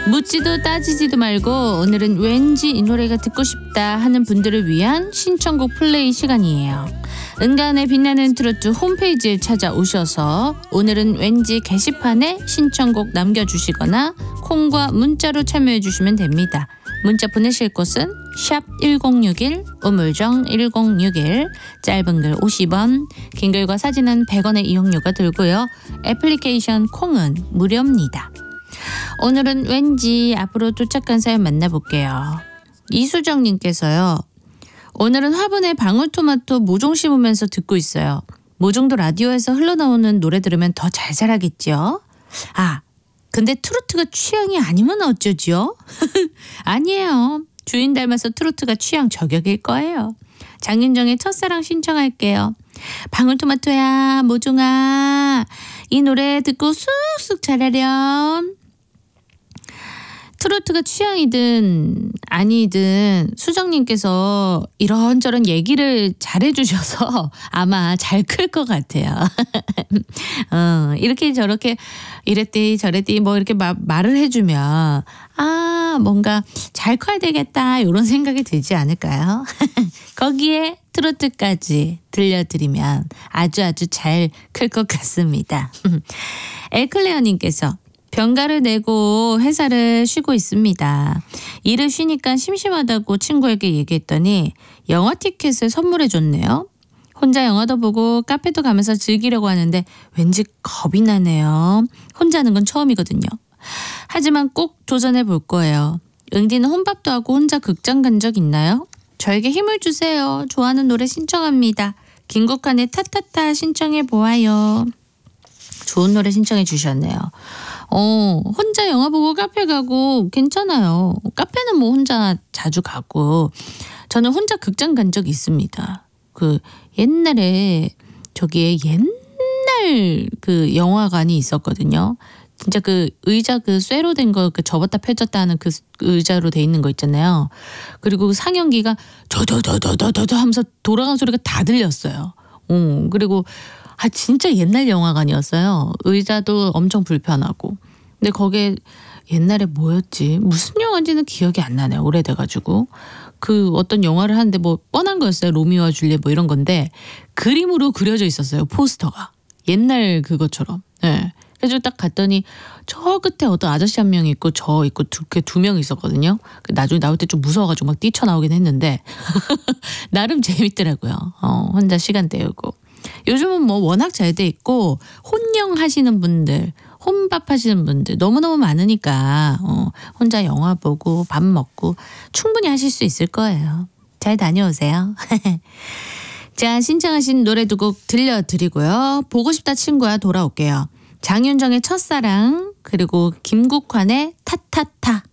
묻지도 따지지도 말고 오늘은 왠지 이 노래가 듣고 싶다 하는 분들을 위한 신청곡 플레이 시간이에요. 은간의 빛나는 트로트 홈페이지에 찾아오셔서 오늘은 왠지 게시판에 신청곡 남겨주시거나 콩과 문자로 참여해 주시면 됩니다. 문자 보내실 곳은 샵 1061, 우물정 1061, 짧은 글 50원, 긴 글과 사진은 100원의 이용료가 들고요. 애플리케이션 콩은 무료입니다. 오늘은 왠지 앞으로 도착한 사연 만나볼게요. 이수정님께서요. 오늘은 화분에 방울토마토 모종 심으면서 듣고 있어요. 모종도 라디오에서 흘러나오는 노래 들으면 더 잘 자라겠죠? 아, 근데 트로트가 취향이 아니면 어쩌죠? 아니에요. 주인 닮아서 트로트가 취향 저격일 거예요. 장윤정의 첫사랑 신청할게요. 방울토마토야 모종아 이 노래 듣고 쑥쑥 자라렴. 트로트가 취향이든 아니든 수정님께서 이런저런 얘기를 잘해주셔서 아마 잘 클 것 같아요. 이렇게 저렇게 이랬디 저랬디 뭐 이렇게 말을 해주면 아 뭔가 잘 커야 되겠다 이런 생각이 들지 않을까요? 거기에 트로트까지 들려드리면 아주 잘 클 것 같습니다. 에클레어님께서 병가를 내고 회사를 쉬고 있습니다. 일을 쉬니까 심심하다고 친구에게 얘기했더니 영화 티켓을 선물해 줬네요. 혼자 영화도 보고 카페도 가면서 즐기려고 하는데 왠지 겁이 나네요. 혼자 하는 건 처음이거든요. 하지만 꼭 도전해 볼 거예요. 응디는 혼밥도 하고 혼자 극장 간 적 있나요? 저에게 힘을 주세요. 좋아하는 노래 신청합니다. 김국환의 타타타 신청해 보아요. 좋은 노래 신청해 주셨네요. 혼자 영화 보고 카페 가고 괜찮아요. 카페는 뭐 혼자 자주 가고 저는 혼자 극장 간 적이 있습니다. 그 옛날에 저기에 옛날 그 영화관이 있었거든요. 진짜 그 의자 그 쇠로 된 거 그 접었다 펼쳤다 하는 그 의자로 돼 있는 거 있잖아요. 그리고 상영기가 더더더더더더 하면서 돌아간 소리가 다 들렸어요. 그리고 진짜 옛날 영화관이었어요. 의자도 엄청 불편하고. 근데 거기에 옛날에 뭐였지? 무슨 영화인지는 기억이 안 나네요. 오래돼가지고. 그 어떤 영화를 하는데 뭐 뻔한 거였어요. 로미오와 줄리엣 뭐 이런 건데 그림으로 그려져 있었어요. 포스터가. 옛날 그것처럼. 네. 그래서 딱 갔더니 저 끝에 어떤 아저씨 한 명 있고 저 있고 두 명 있었거든요. 나중에 나올 때 좀 무서워가지고 막 뛰쳐나오긴 했는데 나름 재밌더라고요. 혼자 시간 때우고. 요즘은 뭐 워낙 잘 돼 있고 혼영 하시는 분들, 혼밥 하시는 분들 너무너무 많으니까 혼자 영화 보고 밥 먹고 충분히 하실 수 있을 거예요. 잘 다녀오세요. 자, 신청하신 노래 두 곡 들려드리고요. 보고 싶다 친구야 돌아올게요. 장윤정의 첫사랑 그리고 김국환의 타타타.